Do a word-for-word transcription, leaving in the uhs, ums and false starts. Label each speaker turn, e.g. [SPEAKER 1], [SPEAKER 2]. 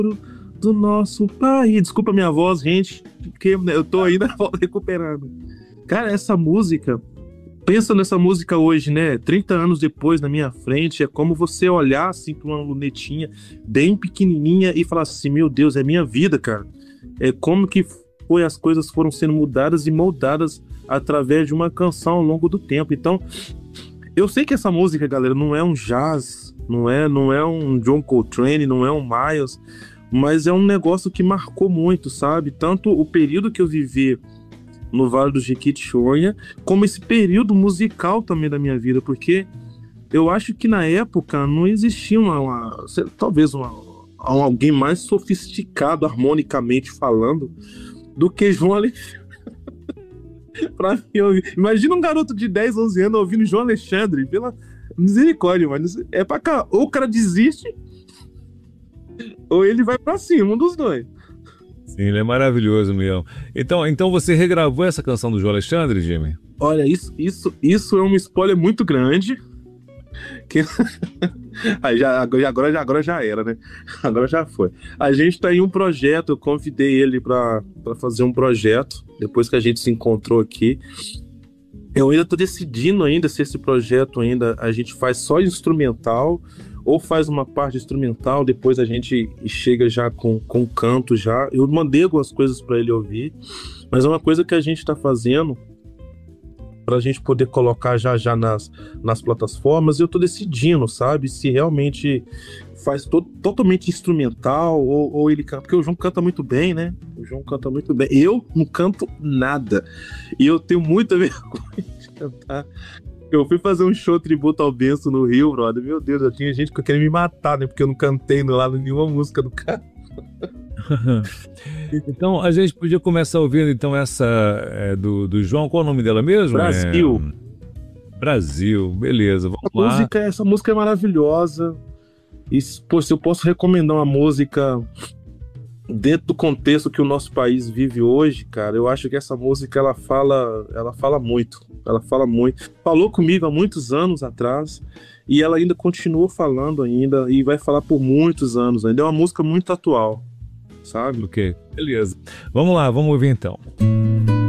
[SPEAKER 1] do nosso país. Desculpa a minha voz, gente, porque eu tô ainda recuperando. Cara, essa música, pensa nessa música hoje, né? trinta anos depois, na minha frente, é como você olhar assim pra uma lunetinha bem pequenininha e falar assim, meu Deus, é minha vida, cara. É como que foi, as coisas foram sendo mudadas e moldadas através de uma canção ao longo do tempo. Então, eu sei que essa música, galera, não é um jazz, não é, não é um John Coltrane, não é um Miles, mas é um negócio que marcou muito, sabe? Tanto o período que eu vivi no Vale do Jequitinhonha, como esse período musical também da minha vida, porque eu acho que na época não existia uma, uma talvez uma, alguém mais sofisticado harmonicamente falando do que João Alexandre. Pra mim ouvir. Imagina um garoto de dez, onze anos ouvindo João Alexandre, pela misericórdia, mas é pra cá, ou o cara desiste ou ele vai pra cima, um dos dois.
[SPEAKER 2] Sim, ele é maravilhoso mesmo. Então, então você regravou essa canção do João Alexandre, Jimmy?
[SPEAKER 1] Olha, isso, isso, isso é um spoiler muito grande. Que... Aí já, agora, já, agora já era, né? Agora já foi. A gente tá em um projeto, eu convidei ele pra, pra fazer um projeto, depois que a gente se encontrou aqui. Eu ainda tô decidindo ainda se esse projeto ainda a gente faz só instrumental ou faz uma parte instrumental, depois a gente chega já com, com canto já. Eu mandei algumas coisas para ele ouvir, mas é uma coisa que a gente está fazendo para a gente poder colocar já já nas, nas plataformas. Eu tô decidindo, sabe, se realmente faz to- totalmente instrumental ou, ou ele canta, porque o João canta muito bem, né? O João canta muito bem. Eu não canto nada e eu tenho muita vergonha de cantar. Eu fui fazer um show tributo ao Benço no Rio, brother. Meu Deus, já tinha gente que queria me matar, né? Porque eu não cantei lá nenhuma música do cara.
[SPEAKER 2] Então, a gente podia começar ouvindo então essa é, do, do João. Qual é o nome dela mesmo?
[SPEAKER 1] Brasil.
[SPEAKER 2] É... Brasil, beleza. Vamos
[SPEAKER 1] a
[SPEAKER 2] lá.
[SPEAKER 1] Música, essa música é maravilhosa. E, pô, se eu posso recomendar uma música dentro do contexto que o nosso país vive hoje, cara, eu acho que essa música ela fala, ela fala muito, ela fala muito. Falou comigo há muitos anos atrás e ela ainda continua falando ainda e vai falar por muitos anos ainda. É uma música muito atual, sabe?
[SPEAKER 2] Ok, beleza. Vamos lá, vamos ouvir então.